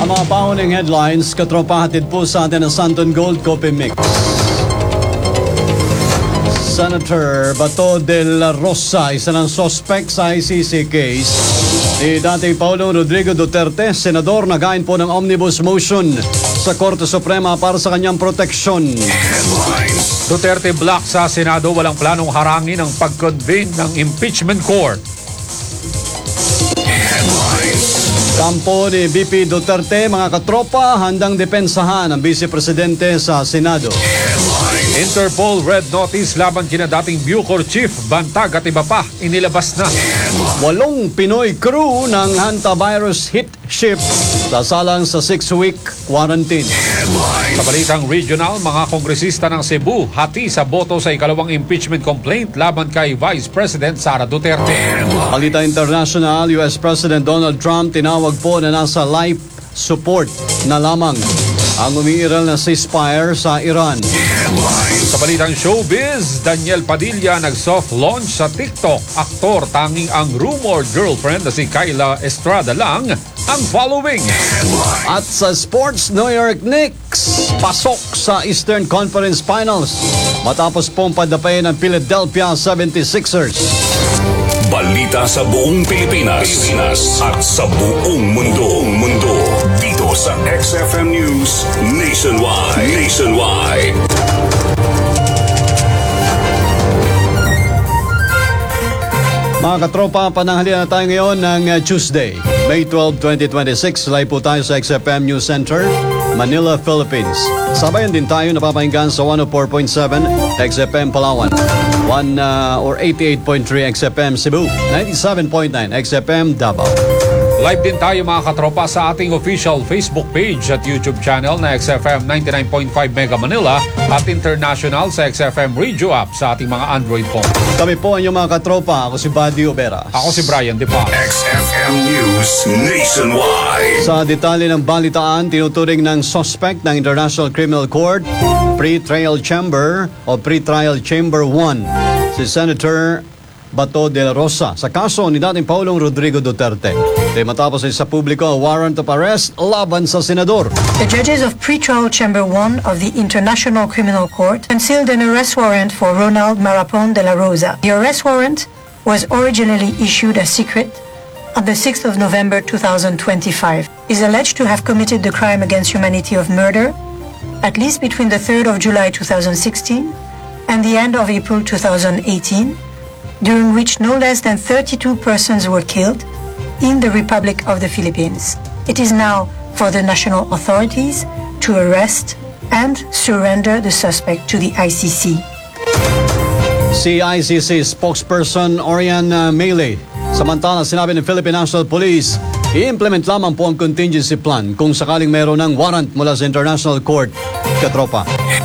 mga pauning headlines, katropa, hatid po sa atin ang Santon Gold Coffee Mix. Senator Bato de la Rosa, isa ng suspect sa ICC case ni dating Pangulong Rodrigo Duterte, senador, nagain po ng omnibus motion sa Korte Suprema para sa kanyang proteksyon. Duterte block sa Senado, walang planong harangin ang pag-convene ng impeachment court. Kampo ni BP Duterte, mga katropa, handang depensahan ang Vice Presidente sa Senado. Interpol red notice laban kina dating Bucor Chief, Bantag at iba pa, inilabas na. 8 Pinoy crew ng hantavirus hit ship sasalang sa 6-week quarantine. Sa balitang regional, mga kongresista ng Cebu hati sa boto sa ikalawang impeachment complaint laban kay Vice President Sara Duterte. Balita international, US President Donald Trump tinawag po na nasa life support na lamang ang umiiral na ceasefire sa Iran. Sa balitang showbiz, Daniel Padilla nag-soft launch sa TikTok. Aktor, tanging ang rumored girlfriend na si Kyla Estrada lang ang following. At sa sports, New York Knicks pasok sa Eastern Conference Finals matapos pong padapayin ng Philadelphia 76ers. Balita sa buong Pilipinas at sa buong mundo. Dito sa XFM News Nationwide. Mga katropa, pananghalian na tayo ngayon ng Tuesday, May 12, 2026. Live po tayo sa XFM News Center, Manila, Philippines. Sabayan din tayo napapahinggan sa 104.7 XFM Palawan, 88.3 XFM Cebu, 97.9 XFM Davao. Live din tayo mga katropa sa ating official Facebook page at YouTube channel na XFM 99.5 Mega Manila at international sa XFM Radio app sa ating mga Android phone. Kami po ang inyong mga katropa. Ako si Buddy Obera. Ako si Brian Depa. XFM News Nationwide. Sa detalye ng balitaan, tinuturing ng suspect ng International Criminal Court Pre-Trial Chamber o Pre-Trial Chamber 1 si Senator Bato de la Rosa sa kaso ni dating Pangulong Rodrigo Duterte. Matapos ay sa publiko ang warrant of arrest laban sa senador. The judges of Pre-Trial Chamber 1 of the International Criminal Court concealed an arrest warrant for Ronald Marapon de la Rosa. The arrest warrant was originally issued as secret on the 6th of November 2025. He is alleged to have committed the crime against humanity of murder at least between the 3rd of July 2016 and the end of April 2018, during which no less than 32 persons were killed in the Republic of the Philippines. It is now for the national authorities to arrest and surrender the suspect to the ICC. Si ICC spokesperson Orian Melee, samantala sinabi ng Philippine National Police, i-implement lamang po ang contingency plan kung sakaling mayroon ng warrant mula sa International Court. Katropa.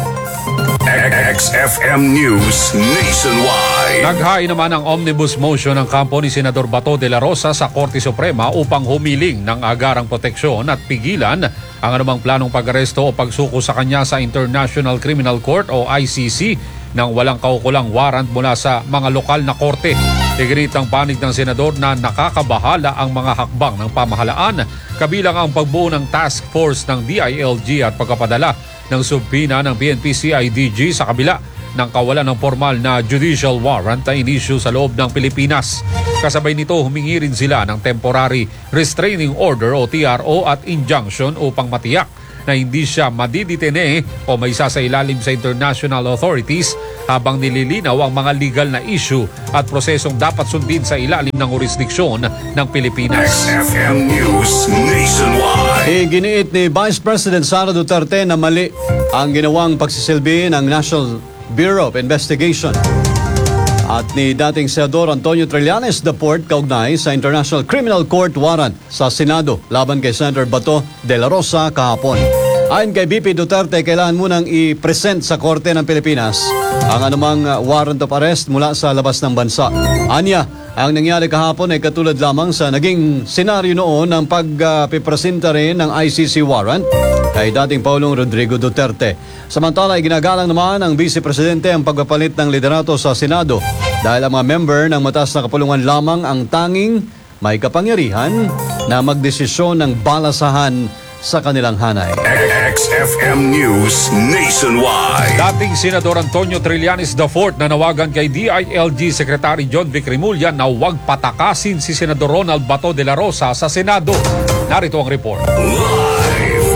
XFM News Nationwide. Naghain naman ang omnibus motion ng kampo ni Senador Bato de la Rosa sa Korte Suprema upang humiling ng agarang proteksyon at pigilan ang anumang planong pag-aresto o pagsuko sa kanya sa International Criminal Court o ICC nang walang kaukulang warrant mula sa mga lokal na korte. Iginit ang panig ng senador na nakakabahala ang mga hakbang ng pamahalaan, kabilang ang pagbuo ng task force ng DILG at pagkapadala ng subpina ng PNP-CIDG sa kabila ng kawalan ng formal na judicial warrant na inisyu sa loob ng Pilipinas. Kasabay nito, humingi rin sila ng temporary restraining order o TRO at injunction upang matiyak na hindi siya madidetene o may sasailalim sa international authorities habang nililinaw ang mga legal na issue at prosesong dapat sundin sa ilalim ng jurisdiksyon ng Pilipinas. XFM News Nationwide. Iginiit ni Vice President Sara Duterte na mali ang ginawang pagsisilbi ng National Bureau of Investigation at ni dating Senador Antonio Trillanes IV kaugnay sa International Criminal Court warrant sa Senado laban kay Senator Bato de la Rosa kahapon. Ayon kay BP Duterte, kailangan munang i-present sa Korte ng Pilipinas ang anumang warrant of arrest mula sa labas ng bansa. Anya, ang nangyari kahapon ay katulad lamang sa naging senaryo noon ng pagpipresenta rin ng ICC warrant kay dating Pangulong Rodrigo Duterte. Samantala, ginagalang naman ng Vice Presidente ang pagpapalit ng liderato sa Senado dahil ang mga member ng mataas na kapulungan lamang ang tanging may kapangyarihan na magdesisyon ng balasahan sa kanilang hanay. XFM News Nationwide. Dating Senador Antonio Trillanes IV nanawagan kay DILG Secretary John Vic Remulla na huwag patakasin si Senador Ronald Bato de la Rosa sa Senado. Narito ang report. Live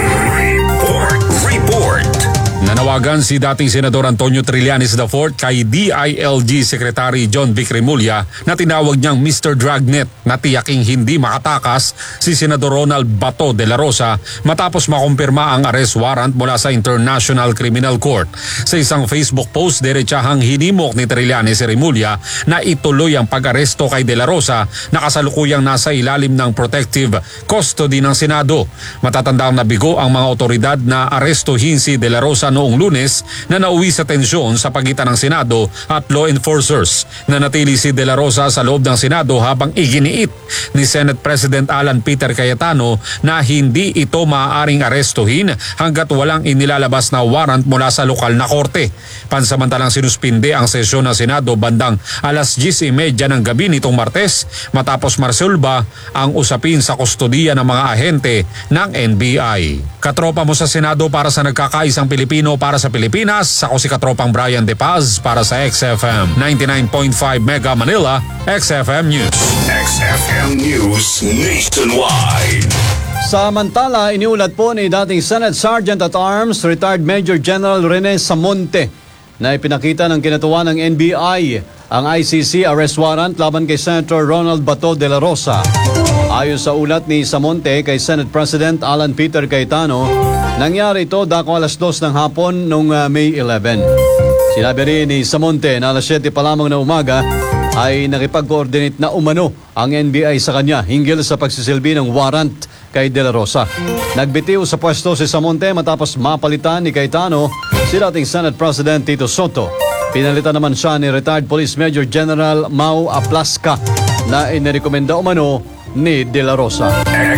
report. Nanawagan si dating Senador Antonio Trillanes IV kay DILG Secretary John Vic Remulla na tinawag niyang Mr. Dragnet na tiyaking hindi makatakas si Senador Ronald Bato de la Rosa matapos makumpirma ang arrest warrant mula sa International Criminal Court. Sa isang Facebook post, diretsahang hinimok ni Trillanes si Remulla na ituloy ang pag-aresto kay de la Rosa na kasalukuyang nasa ilalim ng protective custody ng Senado. Matatandang nabigo ang mga otoridad na arestuhin si de la Rosa noong Lunes na nauwi sa tensyon sa pagitan ng Senado at law enforcers. Nanatili si de la Rosa sa loob ng Senado habang iginiit ni Senate President Alan Peter Cayetano na hindi ito maaaring arestuhin hanggat walang inilalabas na warrant mula sa lokal na korte. Pansamantalang sinuspinde ang sesyon ng Senado bandang 10:30 ng gabi nitong Martes matapos marsulba ang usapin sa kustodiya ng mga ahente ng NBI. Katropa mo sa Senado para sa nagkakaisang Pilipino para sa Pilipinas. Ako si Katropang Brian De Paz para sa XFM 99.5 Mega Manila, XFM News. XFM News Nationwide. Samantala, iniulat po ni dating Senate Sergeant at Arms, retired Major General Rene Samonte, na ipinakita ng kinatuwa ng NBI ang ICC arrest warrant laban kay Senator Ronald Bato de la Rosa. Ayon sa ulat ni Samonte kay Senate President Alan Peter Cayetano, nangyari ito dako alas 2 ng hapon noong May 11. Sinabi rin ni Samonte na alas 7 pa lamang na umaga ay nakipag-coordinate na umano ang NBI sa kanya hinggil sa pagsisilbi ng warrant kay De La Rosa. Nagbitiw sa pwesto si Samonte matapos mapalitan ni Cayetano si dating Senate President Tito Soto. Pinalitan naman siya ni retired Police Major General Mau Aplasca na inirekomenda umano ni De La Rosa.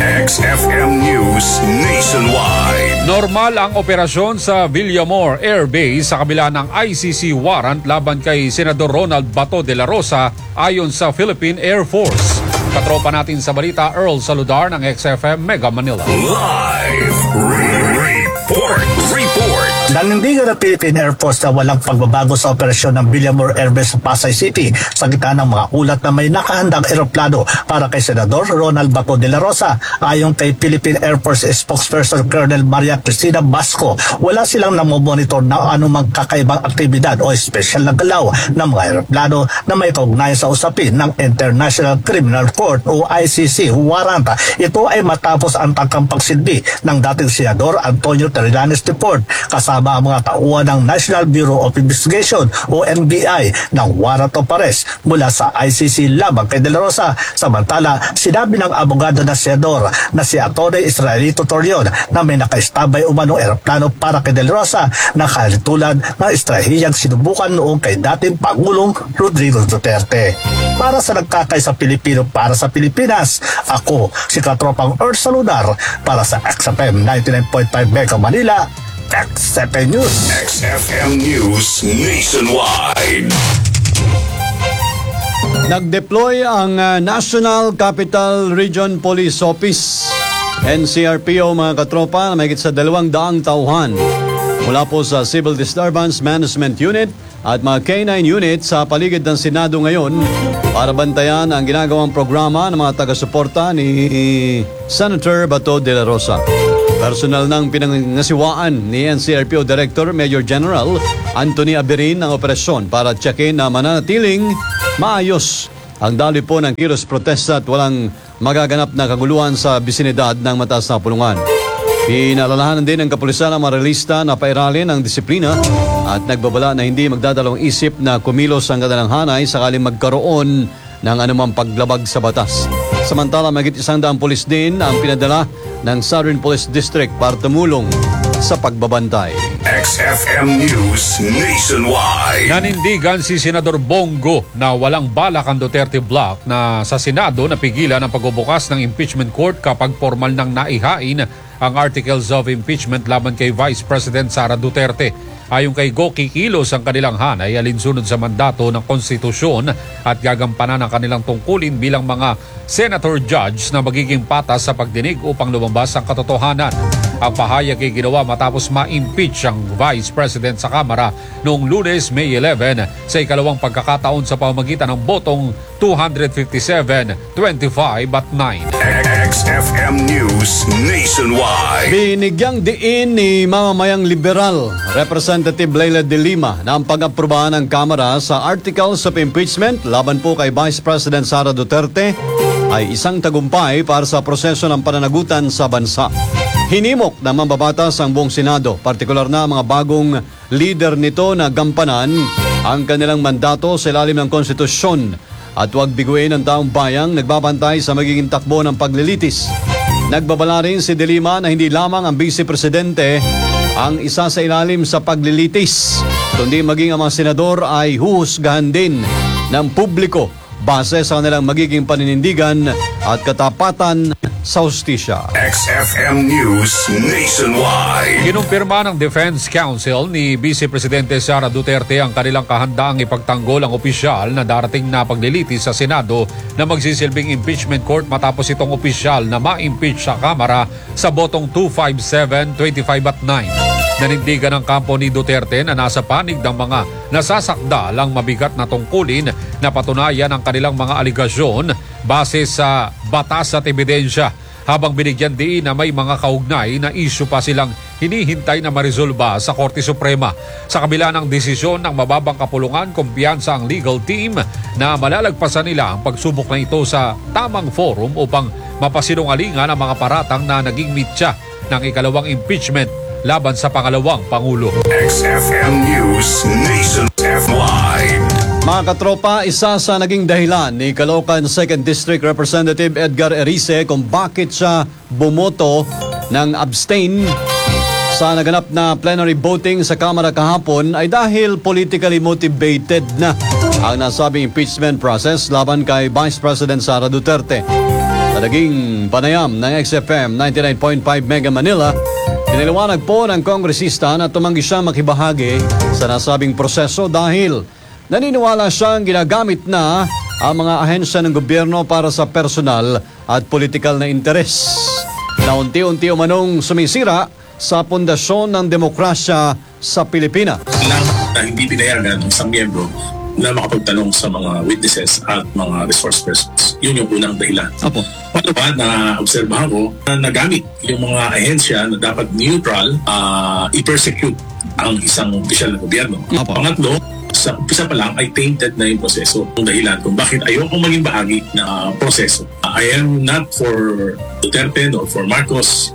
XFM News Nationwide. Normal ang operasyon sa Villamor Air Base sa kabila ng ICC warrant laban kay Senador Ronald Bato de la Rosa ayon sa Philippine Air Force. Katropa natin sa balita, Earl Saludar ng XFM Mega Manila. Live report. Nanindigan ng Philippine Air Force na walang pagbabago sa operasyon ng Villamor Air Base sa Pasay City sa gitna ng mga ulat na may nakahandang eroplano para kay Senador Ronald Bato de la Rosa. Ayon kay Philippine Air Force spokesperson Colonel Maria Cristina Basco, wala silang namomonitor na anumang kakaibang aktibidad o espesyal na galaw ng mga eroplano na may kaugnayan sa usapin ng International Criminal Court o ICC warrant. Ito ay matapos ang tangkang pagsilbi ng dating Senador Antonio Trillanes IV kasama ang mga tauhan ng National Bureau of Investigation o NBI ng warrant of arrest mula sa ICC laban kay De La Rosa. Samantala, sinabi ng abogado na senador na si Atty. Israelito Torion na may nakaistabay umanong eroplano para kay De La Rosa na kalitulan ng estrahiyang sinubukan noong kay dating Pangulong Rodrigo Duterte. Para sa nagkakaisa Pilipino para sa Pilipinas, ako si Katropang Earth Saludar para sa XFM 99.5 Mega Manila, XFM News. XFM News Nationwide. Nag-deploy ang National Capital Region Police Office, NCRPO mga katropa, na mahigit sa 200 tauhan mula po sa Civil Disturbance Management Unit at mga K9 unit sa paligid ng Senado ngayon para bantayan ang ginagawang programa ng mga taga-suporta ni Senator Bato de la Rosa. Personal ng pinangasiwaan ni NCRPO Director Major General Anthony Aberin ang operasyon para tsakin na mananatiling maayos ang daloy po ng kilos protesta at walang magaganap na kaguluhan sa bisinidad ng mataas na pulungan. Pinaalalahanan din ng kapulisan ang mga realista na pairalin ang disiplina at nagbabala na hindi magdadalawang isip na kumilos ang kanilang hanay sakaling magkaroon ng anumang paglabag sa batas. Samantala, mahigit 100 pulis din ang pinadala ng Southern Police District para tumulong sa pagbabantay. XFM News Nationwide. Nanindigan si Senador Bongo na walang balak ang Duterte Bloc na sa Senado napigilan ang pagbubukas ng impeachment court kapag formal nang naihain ang articles of impeachment laban kay Vice President Sara Duterte. Ayon kay Go, kikilos ang kanilang hanay alinsunod sa mandato ng konstitusyon at gagampanan ang kanilang tungkulin bilang mga senator judge na magiging patas sa pagdinig upang lumabas ang katotohanan. Ang pahayag ay ginawa matapos ma-impeach ang Vice President sa Kamara noong Lunes, May 11 sa ikalawang pagkakataon sa pamamagitan ng botong 257-25 at 9. XFM News Nationwide. Binigyang diin ni mamamayang liberal, Representative Leila de Lima, na ang pag-aprobahan ng Kamara sa Articles of Impeachment laban po kay Vice President Sara Duterte ay isang tagumpay para sa proseso ng pananagutan sa bansa. Hinimok ng mambabatas ang buong Senado, partikular na mga bagong leader nito na gampanan ang kanilang mandato sa ilalim ng konstitusyon at huwag biguin ng taong bayang nagbabantay sa magiging takbo ng paglilitis. Nagbabala rin si De Lima na hindi lamang ang Vice Presidente ang isa sa ilalim sa paglilitis, kundi maging ang mga senador ay huhusgahan din ng publiko base sa kanilang magiging paninindigan at katapatan sa hustisya. XFM News Nationwide. Kinumpirma ng Defense Council ni Vice Presidente Sara Duterte ang kanilang kahandaang ipagtanggol ang opisyal na darating na paglilitis sa Senado na magsisilbing impeachment court matapos itong opisyal na ma-impeach sa Kamara sa botong 257-25 at 9. Nanindigan ng kampo ni Duterte na nasa panig ng mga nasasakdal ang mabigat na tungkulin na patunayan ang kanilang mga aligasyon base sa batas at ebidensya, habang binigyan din na may mga kaugnay na isyu pa silang hinihintay na maresolba sa Korte Suprema. Sa kabila ng desisyon ng mababang kapulungan, kumpiyansa ang legal team na malalagpasan nila ang pagsubok na ito sa tamang forum upang mapasinungalingan ang mga paratang na naging mitya ng ikalawang impeachment laban sa pangalawang Pangulo. XFM News Nationwide. Mga katropa, isa sa naging dahilan ni Caloocan 2nd District Representative Edgar Erice kung bakit siya bumoto ng abstain sa naganap na plenary voting sa Kamara kahapon ay dahil politically motivated na ang nasabing impeachment process laban kay Vice President Sara Duterte. Sa naging panayam ng XFM 99.5 Mega Manila, iniliwanag po ng kongresista na tumanggi siya makibahagi sa nasabing proseso dahil naniniwala siyang ginagamit na ang mga ahensya ng gobyerno para sa personal at politikal na interes na unti-unti umanong sumisira sa pundasyon ng demokrasya sa Pilipinas. Na hindi pinayagan ng isang miyembro na makapagtanong sa mga witnesses at mga resource persons. Yun yung unang dahilan. Opo. Pangalawa, na-obserbahan ko na nagamit yung mga ahensya na dapat neutral i-persecute ang isang opisyal ng gobyerno. Opo. Pangatlo, sa umpisa pa lang ay tainted na yung proseso. Yung dahilan kung bakit ayokong maging bahagi na proseso. I am not for Duterte or for Marcos.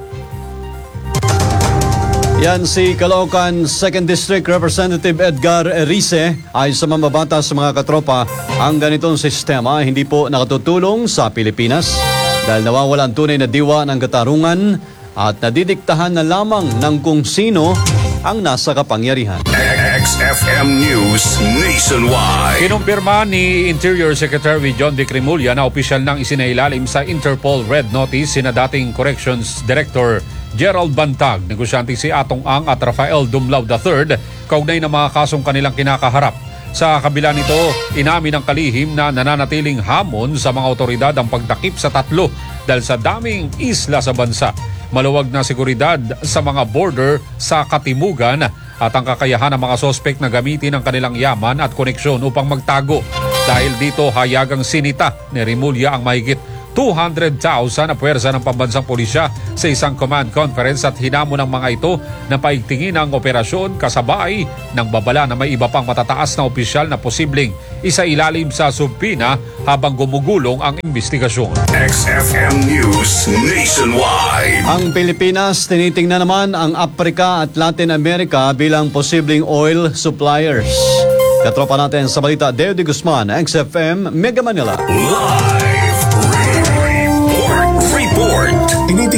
Yan si Caloocan 2nd District Representative Edgar Erice. Ay sa mambabatas sa mga katropa, ang ganitong sistema hindi po nakatutulong sa Pilipinas dahil nawawala ang tunay na diwa ng katarungan at nadidiktahan na lamang ng kung sino ang nasa kapangyarihan. XFM News Nationwide. Kinumpirma ni Interior Secretary John de Cremulya na opisyal nang isinailalim sa Interpol Red Notice sina dating Corrections Director Gerald Bantag, negosyante si Atong Ang at Rafael Dumlao III, kaugnay ng mga kasong kanilang kinakaharap. Sa kabila nito, inamin ng kalihim na nananatiling hamon sa mga otoridad ang pagtakip sa tatlo dahil sa daming isla sa bansa. Maluwag na seguridad sa mga border sa katimugan at ang kakayahan ng mga sospek na gamitin ang kanilang yaman at koneksyon upang magtago. Dahil dito, hayagang sinita ni Rimulya ang mahigit 200,000 na puwersa ng pambansang pulisya sa isang command conference at hinamon ng mga ito na paigtingin ang operasyon kasabay ng babala na may iba pang matataas na opisyal na posibleng isailalim sa subpina habang gumugulong ang investigasyon. XFM News Nationwide. Ang Pilipinas tinitingnan naman ang Africa at Latin America bilang posibleng oil suppliers. Katropa natin sa balita, Deo de Guzman, XFM Mega Manila. Live report. Tinitingnan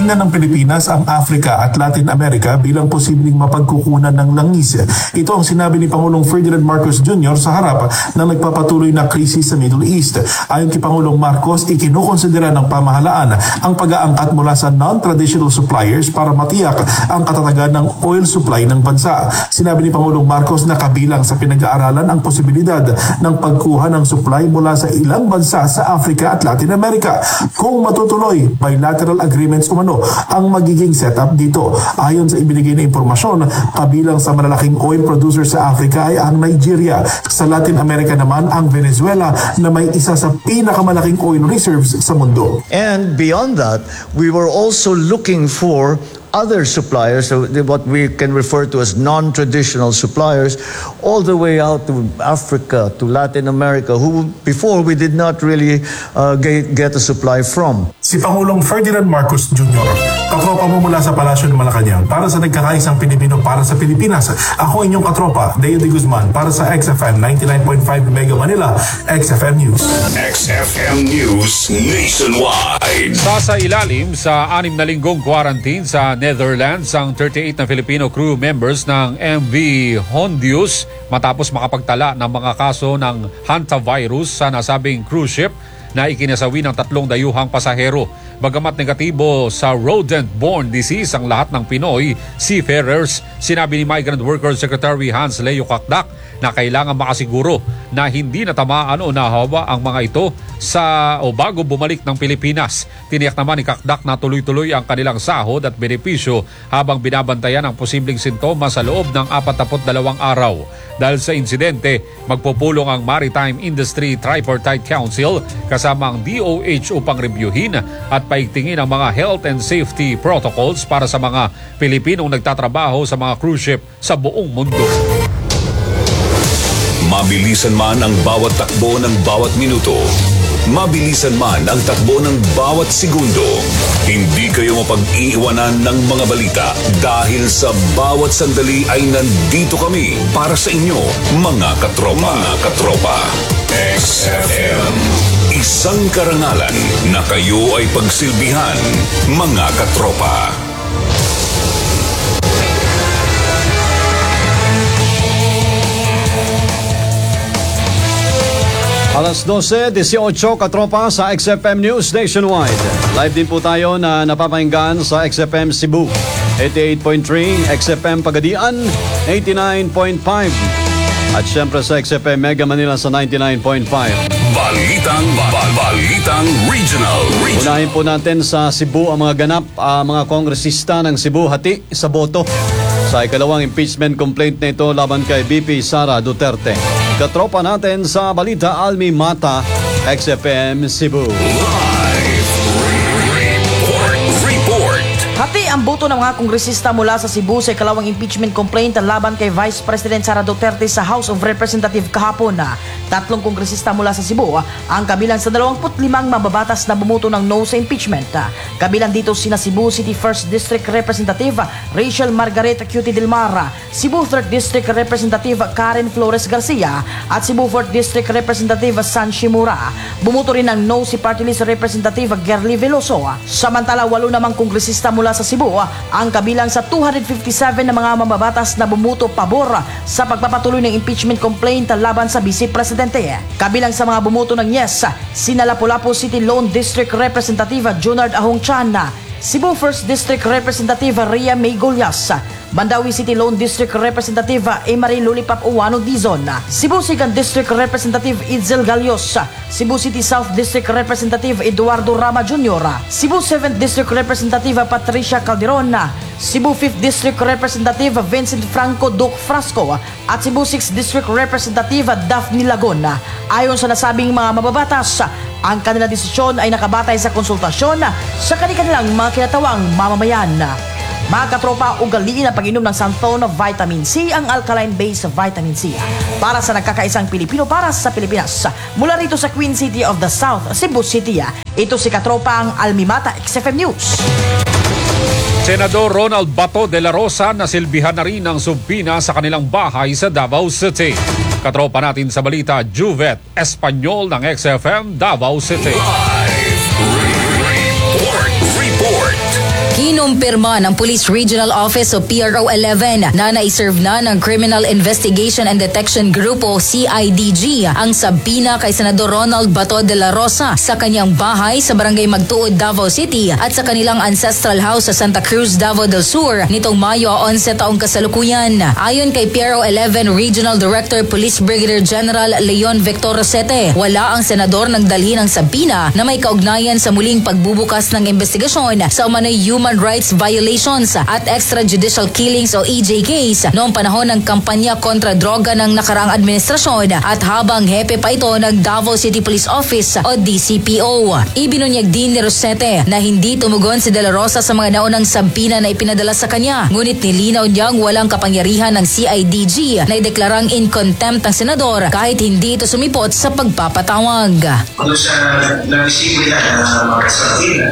tinitingnan ng Pilipinas ang Africa at Latin America bilang posibleng mapagkukunan ng langis. Ito ang sinabi ni Pangulong Ferdinand Marcos Jr. sa harap ng nagpapatuloy na krisis sa Middle East. Ayon kay Pangulong Marcos, ikinukonsidera ng pamahalaan ang pag-aangkat mula sa non-traditional suppliers para matiyak ang katatagan ng oil supply ng bansa. Sinabi ni Pangulong Marcos na kabilang sa pinag-aaralan ang posibilidad ng pagkuha ng supply mula sa ilang bansa sa Africa at Latin America. Kung matutuloy, bilateral agreements umano ang magiging setup dito. Ayon sa ibinigay na impormasyon, kabilang sa malalaking oil producer sa Africa ay ang Nigeria. Sa Latin America naman ang Venezuela na may isa sa pinakamalaking oil reserves sa mundo. And beyond that, we were also looking for other suppliers, so what we can refer to as non-traditional suppliers, all the way out to Africa, to Latin America, who before we did not really get a supply from. Si Pangulong Ferdinand Marcos Jr., katropa mo mula sa Palasyo ng Malacanang para sa nagkakaisang Pilipino para sa Pilipinas. Ako inyong katropa, Deo de Guzman, para sa XFM 99.5 Mega Manila, XFM News. XFM News Nationwide. Sasailalim sa 6 na linggong quarantine sa Netherlands ang 38 na Filipino crew members ng MV Hondius matapos makapagtala ng mga kaso ng hantavirus sa nasabing cruise ship na ikinasawi ng 3 dayuhang pasahero. Bagamat negatibo sa rodent-borne disease ang lahat ng Pinoy seafarers, sinabi ni Migrant Workers Secretary Hans Leo Kakdak na kailangan makasiguro na hindi natamaan o nahawa ang mga ito bago bumalik ng Pilipinas. Tiniyak naman ni Kakdak na tuloy-tuloy ang kanilang sahod at benepisyo habang binabantayan ang posibleng sintomas sa loob ng 42 araw. Dahil sa insidente, magpupulong ang Maritime Industry Tripartite Council kasama ang DOH upang reviewin at paigtingin ang mga health and safety protocols para sa mga Pilipinong nagtatrabaho sa mga cruise ship sa buong mundo. Mabilisan man ang bawat takbo ng bawat minuto, mabilisan man ang takbo ng bawat segundo, hindi kayo mapag-iiwanan ng mga balita dahil sa bawat sandali ay nandito kami para sa inyo, mga katropa. Mga katropa. XFM. Isang karangalan na kayo ay pagsilbihan, mga katropa. Alas 12:18 katropa sa XFM News Nationwide. Live din po tayo na napapakinggan sa XFM Cebu 88.3, XFM Pagadian 89.5 at syempre sa XFM Mega Manila sa 99.5. Balitang Regional. Unahin po natin sa Cebu ang mga ganap, mga kongresista ng Cebu hati sa boto sa ikalawang impeachment complaint na ito laban kay VP Sara Duterte. Katropa natin sa Balita, Almi Mata, XFM Cebu. Report. Hati ang boto ng mga kongresista mula sa Cebu sa ikalawang impeachment complaint laban kay Vice President Sara Duterte sa House of Representatives kahapon. 3 kongresista mula sa Cebu ang kabilang sa 25 mababatas na bumoto ng no sa impeachment. Kabilang dito sina Cebu City 1st District Representative Rachel Margaret Cutie Del Mar, Cebu 3rd District Representative Karen Flores Garcia at Cebu 4th District Representative San Shimura. Bumoto rin ng no si Party List Representative Gerly Veloso. Samantala 8 namang kongresista mula sa Cebu ang kabilang sa 257 na mga mababatas na bumoto pabor sa pagpapatuloy ng impeachment complaint laban sa Vice Presidente. Kabilang sa mga bumoto ng yes, sina Lapu-Lapu City Lone District Representative Junard Ahong Chan, Cebu 1st District Representative Rhea May Golias, Mandawi City Lone District Representative Emery Lollipop Uwano Dizon, Cebu 2nd District Representative Itzel Galios, Cebu City South District Representative Eduardo Rama Jr., Cebu 7th District Representative Patricia Calderon, Cebu 5th District Representative Vincent Franco Duc Frasco at Cebu 6th District Representative Daphne Lagon. Ayon sa nasabing mga mababatas, ang kanilang desisyon ay nakabatay sa konsultasyon sa kanilang mga kinatawang mamamayan. Mga katropa, ugaliin ang pag-inom ng Santhon Vitamin C, ang alkaline-based vitamin C. Para sa nagkakaisang Pilipino para sa Pilipinas. Mula rito sa Queen City of the South, Cebu City. Ito si katropa ang Almimata, XFM News. Senador Ronald Bato de la Rosa nasilbihan na rin ng subpina sa kanilang bahay sa Davao City. Katropa natin sa balita, Juvet Espanyol ng XFM Davao City. Report. Kinumpirma ng Police Regional Office o PRO 11 na naiserve na ng Criminal Investigation and Detection Group o CIDG ang sabina kay Senador Ronald Bato de la Rosa sa kanyang bahay sa Barangay Magtuod, Davao City at sa kanilang ancestral house sa Santa Cruz, Davao del Sur nitong Mayo 11 taong kasalukuyan. Ayon kay PRO 11 Regional Director Police Brigadier General Leon Victor Rosete, wala ang senador nang dalhin ang sabina na may kaugnayan sa muling pagbubukas ng investigasyon sa umano'y human rights violations at extrajudicial killings o EJKs noong panahon ng kampanya kontra droga ng nakaraang administrasyon at habang hepe pa ito ng Davao City Police Office o DCPO. Ibinunyag din ni Rosete na hindi tumugon si De La Rosa sa mga naunang sabina na ipinadala sa kanya, ngunit nilinaw niyang walang kapangyarihan ng CIDG na ideklarang in contempt ang senador kahit hindi ito sumipot sa pagpapatawag. Kung sa nag-receive nila ng mga sabina,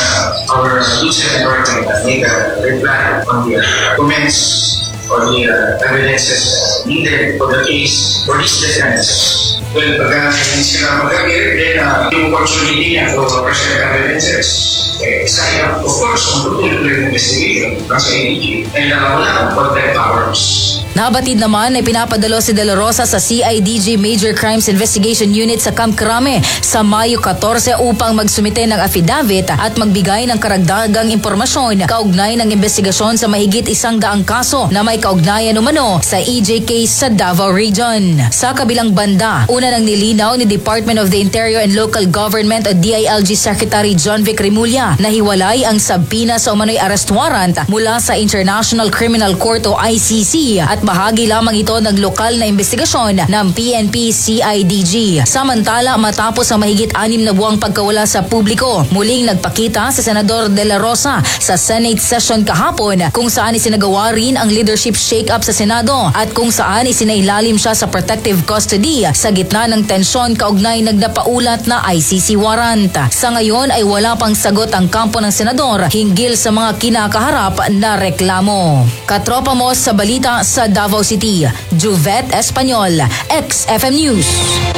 our Lieutenant Governor make a reply on the comments or the evidences needed for the case for these defense. Well, pagka hindi sila mag-appear, then yung opportunity niya for present evidences, sayang, of course, kung tutuloy ng investigation ng CIDG, ay wala ang content powers. Nabatid naman ay pinapadalo si De La Rosa sa CIDG Major Crimes Investigation Unit sa Camp Crame sa Mayo 14 upang magsumite ng affidavit at magbigay ng karagdagang impormasyon kaugnay ng investigasyon sa mahigit 100 kaso na may kaugnayan umano sa EJK sa Davao Region. Sa kabilang banda, una nang nilinaw ni Department of the Interior and Local Government o DILG Secretary John Vic Rimulya na hiwalay ang sabina sa umano'y arrest warrant mula sa International Criminal Court o ICC at bahagi lamang ito ng lokal na investigasyon ng PNP CIDG. Samantala, matapos ang mahigit 6 na buwang pagkawala sa publiko, muling nagpakita sa Senador De La Rosa sa Senate session kahapon kung saan isinagawa rin ang leadership shake-up sa Senado at kung saan isinailalim siya sa protective custody sa gitna ng tensyon kaugnay nagdapaulat na ICC warrant. Sa ngayon ay wala pang sagot ang kampo ng senador hinggil sa mga kinakaharap na reklamo. Katropa mo sa balita sa Davao City, Juvet Espanyol, XFM News.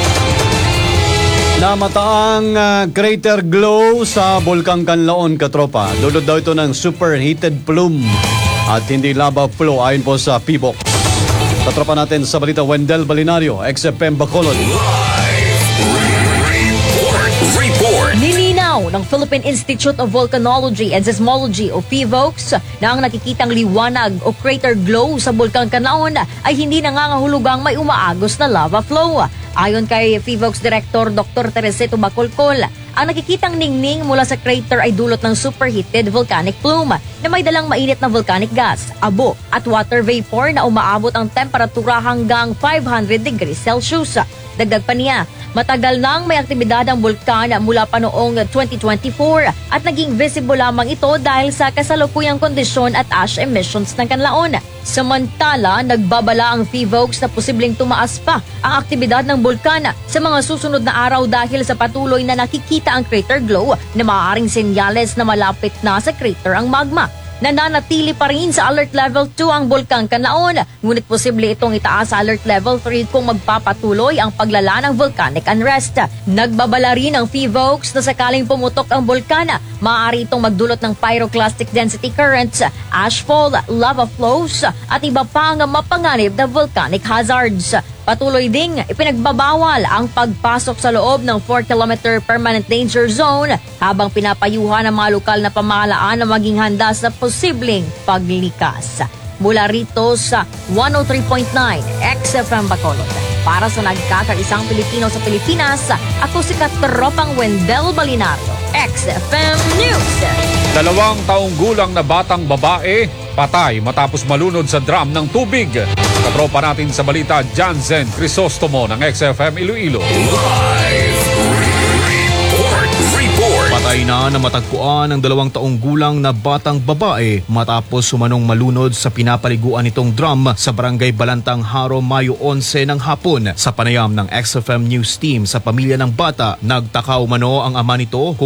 Namataang crater glow sa Bulkang Kanlaon, katropa. Dulot daw ito ng superheated plume at hindi lava flow ayon po sa PBOK. Katropa natin sa balita, Wendell Balinario, XFM Bacolod. Report. Nilinaw ng Philippine Institute of Volcanology and Seismology o PHIVOLCS na ang nakikitang liwanag o crater glow sa Bulkang Kanlaon ay hindi nangangahulugang may umaagos na lava flow. Ayon kay PHIVOLCS Director Dr. Teresito Bacolcol, ang nakikitang ningning mula sa crater ay dulot ng superheated volcanic plume na may dalang mainit na volcanic gas, abo at water vapor na umaabot ang temperatura hanggang 500 degrees Celsius. Dagdag pa niya, matagal nang may aktibidad ang bulkan mula pa noong 2024 at naging visible lamang ito dahil sa kasalukuyang kondisyon at ash emissions ng Kanlaon. Samantala, nagbabala ang PHIVOLCS na posibleng tumaas pa ang aktibidad ng bulkan sa mga susunod na araw dahil sa patuloy na nakikita ang crater glow na maaaring senyales na malapit na sa crater ang magma. Nananatili pa rin sa Alert Level 2 ang Bulkang Kanlaon, ngunit posible itong itaas sa Alert Level 3 kung magpapatuloy ang paglala ng volcanic unrest. Nagbabala rin ang PHIVOLCS na sakaling pumutok ang bulkan, maaari itong magdulot ng pyroclastic density currents, ashfall, lava flows at iba pang mapanganib na volcanic hazards. Patuloy ding ipinagbabawal ang pagpasok sa loob ng 4-kilometer permanent danger zone habang pinapayuhan ng mga lokal na pamahalaan na maging handa sa posibleng paglikas. Mula rito sa 103.9 XFM Bacolod. Para sa nagkakaisang Pilipino sa Pilipinas, ako si Katropang Wendell Balinario, XFM News. 2 taong gulang na batang babae, patay matapos malunod sa drum ng tubig. Katropa natin sa balita, Jansen Crisostomo ng XFM Iloilo. Report. Patay na matagpuan ang 2 taong gulang na batang babae matapos sumanong malunod sa pinapaliguan nitong drum sa Barangay Balantang Haro, Mayo 11 ng hapon. Sa panayam ng XFM News Team sa pamilya ng bata, nagtaka umano ang ama nito